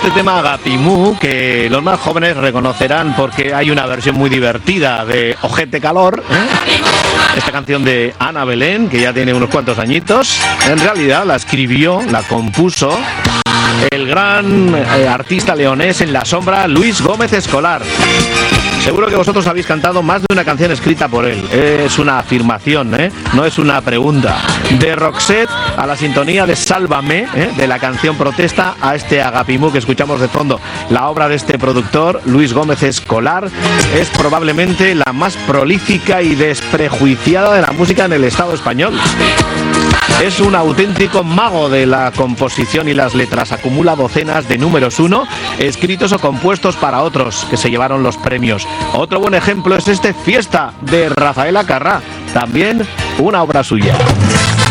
este tema Agapimú, que los más jóvenes reconocerán porque hay una versión muy divertida de Ojete Calor, esta canción de Ana Belén, que ya tiene unos cuantos añitos. En realidad la escribió, la compuso el gran artista leonés en la sombra, Luis Gómez Escolar. Seguro que vosotros habéis cantado más de una canción escrita por él. Es una afirmación, no es una pregunta. De Roxette a la sintonía de Sálvame, de la canción Protesta, a este Agapimú que escuchamos de fondo. La obra de este productor, Luis Gómez Escolar, es probablemente la más prolífica y desprejuiciada de la música en el Estado español. Es un auténtico mago de la composición y las letras. Acumula docenas de números 1, escritos o compuestos para otros, que se llevaron los premios. Otro buen ejemplo es este Fiesta, de Rafael Acarrá, también una obra suya.